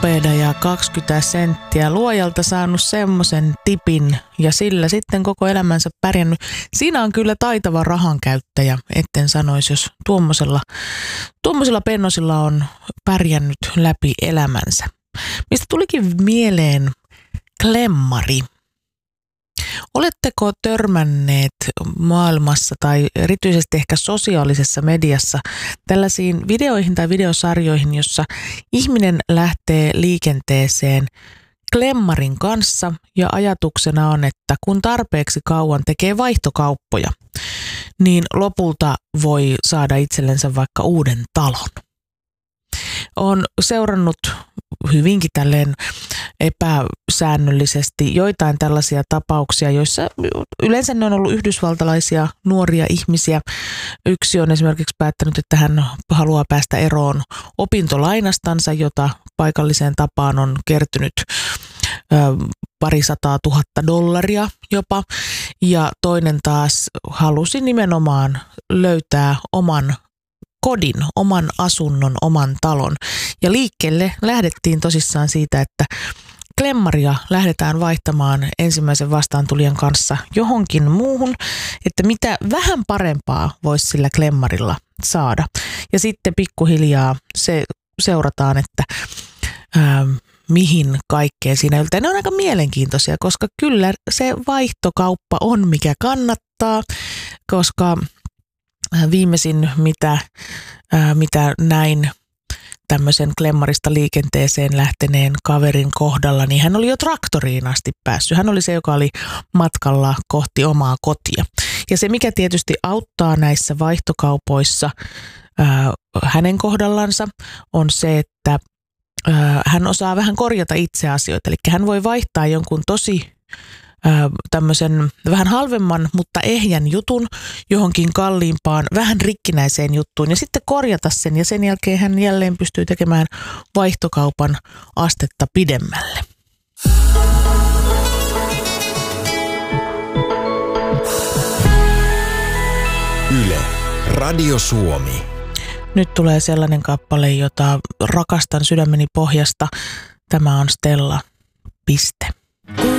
Torpeeda ja 20 senttiä. Luojalta saanut semmoisen tipin ja sillä sitten koko elämänsä pärjännyt. Siinä on kyllä taitava rahankäyttäjä, etten sanoisi, jos tuommoisilla pennosilla on pärjännyt läpi elämänsä. Mistä tulikin mieleen klemmari. Oletteko törmänneet maailmassa tai erityisesti ehkä sosiaalisessa mediassa tällaisiin videoihin tai videosarjoihin, jossa ihminen lähtee liikenteeseen klemmarin kanssa ja ajatuksena on, että kun tarpeeksi kauan tekee vaihtokauppoja, niin lopulta voi saada itsellensä vaikka uuden talon. Olen seurannut hyvinkin tälleen epäsäännöllisesti joitain tällaisia tapauksia, joissa yleensä ne on ollut yhdysvaltalaisia nuoria ihmisiä. Yksi on esimerkiksi päättänyt, että hän haluaa päästä eroon opintolainastansa, jota paikalliseen tapaan on kertynyt $200,000 jopa. Ja toinen taas halusi nimenomaan löytää oman kodin, oman asunnon, oman talon. Ja liikkeelle lähdettiin tosissaan siitä, että klemmaria lähdetään vaihtamaan ensimmäisen vastaantulijan kanssa johonkin muuhun, että mitä vähän parempaa voisi sillä klemmarilla saada. Ja sitten pikkuhiljaa seurataan, että mihin kaikkeen siinä yltää. Ne on aika mielenkiintoisia, koska kyllä se vaihtokauppa on mikä kannattaa, koska viimeisin, mitä näin tämmöisen klemmarista liikenteeseen lähteneen kaverin kohdalla, niin hän oli jo traktoriin asti päässyt. Hän oli se, joka oli matkalla kohti omaa kotia. Ja se, mikä tietysti auttaa näissä vaihtokaupoissa hänen kohdallansa, on se, että hän osaa vähän korjata itse asioita. Eli hän voi vaihtaa jonkun tosi tämmöisen vähän halvemman, mutta ehjän jutun johonkin kalliimpaan, vähän rikkinäiseen juttuun ja sitten korjata sen ja sen jälkeen hän jälleen pystyy tekemään vaihtokaupan astetta pidemmälle. Yle, Radio Suomi. Nyt tulee sellainen kappale, jota rakastan sydämeni pohjasta. Tämä on Stella. Piste.